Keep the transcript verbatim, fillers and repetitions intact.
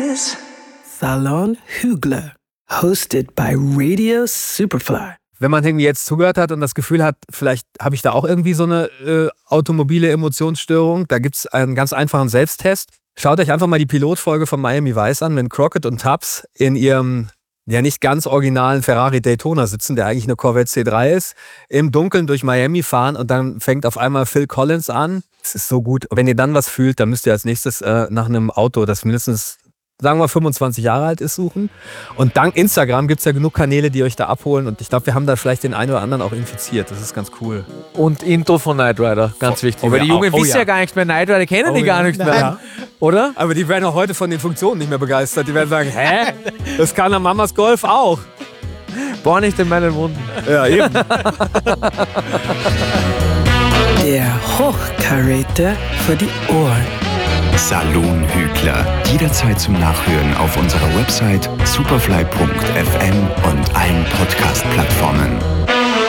is Salon Hügler, hosted by Radio Superfly. Wenn man irgendwie jetzt zugehört hat und das Gefühl hat, vielleicht habe ich da auch irgendwie so eine äh, automobile Emotionsstörung, da gibt es einen ganz einfachen Selbsttest. Schaut euch einfach mal die Pilotfolge von Miami Vice an, wenn Crockett und Tubbs in ihrem ja nicht ganz originalen Ferrari Daytona sitzen, der eigentlich eine Corvette C drei ist, im Dunkeln durch Miami fahren und dann fängt auf einmal Phil Collins an. Es ist so gut. Wenn ihr dann was fühlt, dann müsst ihr als nächstes äh, nach einem Auto, das mindestens, sagen wir, fünfundzwanzig Jahre alt ist, suchen. Und dank Instagram gibt es ja genug Kanäle, die euch da abholen. Und ich glaube, wir haben da vielleicht den einen oder anderen auch infiziert. Das ist ganz cool. Und Intro von Knight Rider, ganz wichtig. Oh, Weil ja, die Jungen oh, oh, wissen ja. ja gar nichts mehr. Knight Rider kennen oh, die gar ja. nicht mehr. Ja. Oder? Aber die werden auch heute von den Funktionen nicht mehr begeistert. Die werden sagen, hä? Das kann der Mamas Golf auch. Boah, nicht in meinen Wunden. Ja, eben. Der Hochkaräter für die Ohren. Salon Hügler. Jederzeit zum Nachhören auf unserer Website superfly punkt f m und allen Podcast-Plattformen.